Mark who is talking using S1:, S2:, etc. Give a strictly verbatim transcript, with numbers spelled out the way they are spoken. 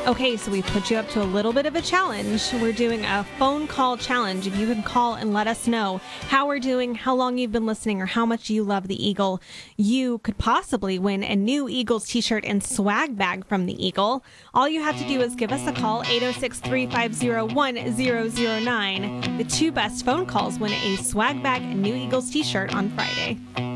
S1: Okay, so we put you up to a little bit of a challenge. We're doing a phone call challenge. If you can call and let us know how we're doing, how long you've been listening, or how much you love the Eagle, you could possibly win a new Eagles t-shirt and swag bag from the Eagle. All you have to do is give us a call, eight oh six, three five zero, one zero zero nine. The two best phone calls win a swag bag and new Eagles t-shirt on Friday.